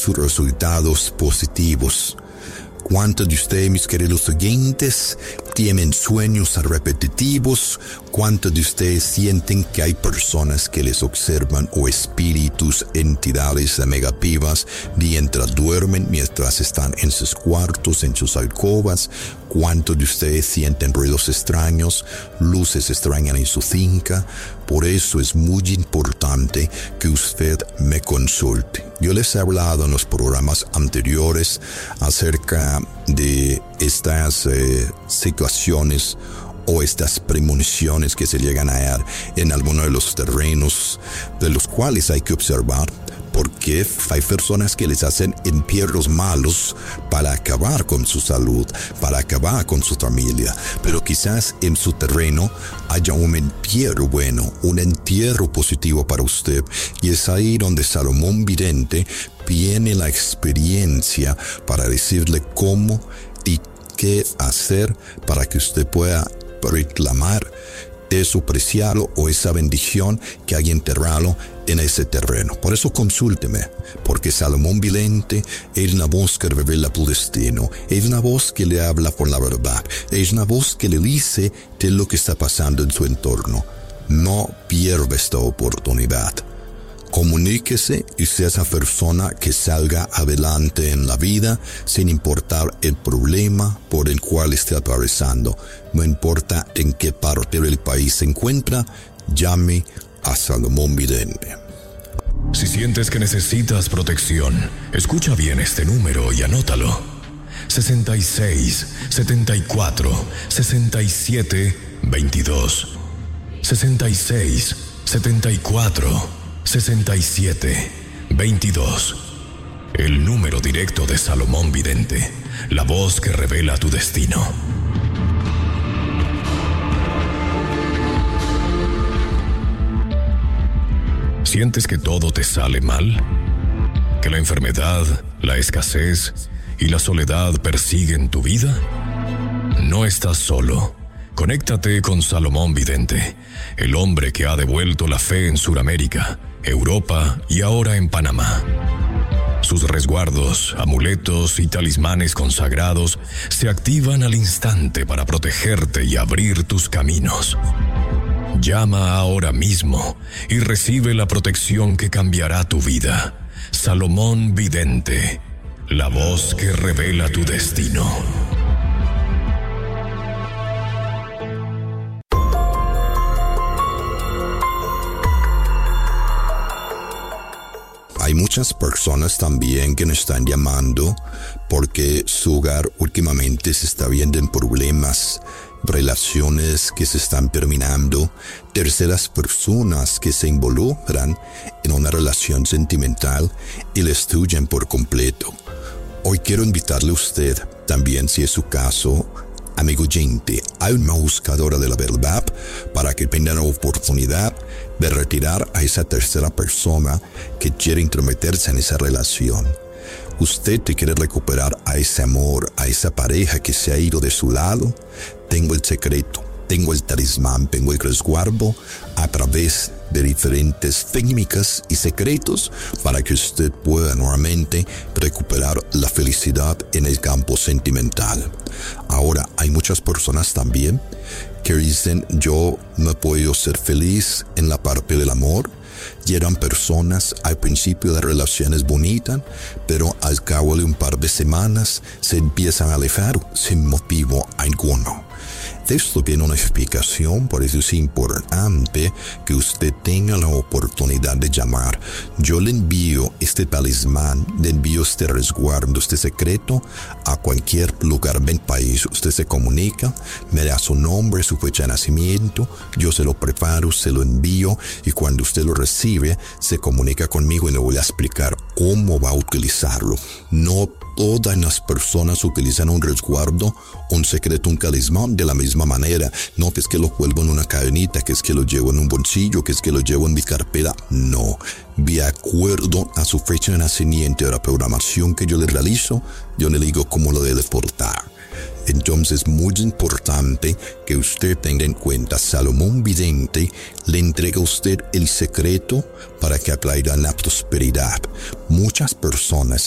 sus resultados positivos. ¿Cuántos de ustedes, mis queridos oyentes, tienen sueños repetitivos? ¿Cuántos de ustedes sienten que hay personas que les observan o espíritus, entidades negativas mientras duermen, mientras están en sus cuartos, en sus alcobas? ¿Cuántos de ustedes sienten ruidos extraños, luces extrañas en su finca? Por eso es muy importante que usted me consulte. Yo les he hablado en los programas anteriores acerca de estas situaciones o estas premoniciones que se llegan a dar en algunos de los terrenos de los cuales hay que observar, porque hay personas que les hacen entierros malos para acabar con su salud, para acabar con su familia. Pero quizás en su terreno haya un entierro bueno, un entierro positivo para usted. Y es ahí donde Salomón Vidente tiene la experiencia para decirle cómo y qué hacer para que usted pueda reclamar eso preciado o esa bendición que hay enterrado en ese terreno. Por eso consúlteme, porque Salomón Vidente es una voz que revela tu destino, es una voz que le habla por la verdad, es una voz que le dice de lo que está pasando en su entorno. No pierda esta oportunidad. Comuníquese y sea esa persona que salga adelante en la vida sin importar el problema por el cual esté atravesando. No importa en qué parte del país se encuentra, llame a Salomón Vidente. Si sientes que necesitas protección, escucha bien este número y anótalo. 66 74 67 22. 66 74 67 22. El número directo de Salomón Vidente, la voz que revela tu destino. ¿Sientes que todo te sale mal? ¿Que la enfermedad, la escasez y la soledad persiguen tu vida? No estás solo. Conéctate con Salomón Vidente, el hombre que ha devuelto la fe en Sudamérica, Europa y ahora en Panamá. Sus resguardos, amuletos y talismanes consagrados se activan al instante para protegerte y abrir tus caminos. Llama ahora mismo y recibe la protección que cambiará tu vida. Salomón Vidente, la voz que revela tu destino. Hay muchas personas también que nos están llamando porque su hogar últimamente se está viendo en problemas, relaciones que se están terminando, terceras personas que se involucran en una relación sentimental y la destruyen por completo. Hoy quiero invitarle a usted, también si es su caso, amigo oyente, a una buscadora de la verdad para que tenga la oportunidad de retirar a esa tercera persona que quiere intrometerse en esa relación. Usted te quiere recuperar a ese amor, a esa pareja que se ha ido de su lado. Tengo el secreto, tengo el talismán, tengo el resguardo a través de diferentes técnicas y secretos para que usted pueda nuevamente recuperar la felicidad en el campo sentimental. Ahora, hay muchas personas también que dicen, yo no puedo ser feliz en la parte del amor. Y eran personas al principio de relaciones bonitas, pero al cabo de un par de semanas se empiezan a alejar sin motivo alguno. De esto tiene una explicación, por eso es importante que usted tenga la oportunidad de llamar. Yo le envío este talismán, le envío este resguardo, este secreto a cualquier lugar del país. Usted se comunica, me da su nombre, su fecha de nacimiento, yo se lo preparo, se lo envío y cuando usted lo recibe, se comunica conmigo y le voy a explicar cómo va a utilizarlo. No todas las personas utilizan un resguardo, un secreto, un talismán de la misma manera. No que es que lo cuelgo en una cadenita, que es que lo llevo en un bolsillo, que es que lo llevo en mi carpeta. No. De acuerdo a su fecha de nacimiento y a la programación que yo le realizo, yo le digo cómo lo debe portar. Entonces es muy importante que usted tenga en cuenta, Salomón Vidente le entrega a usted el secreto para que atraiga la prosperidad. Muchas personas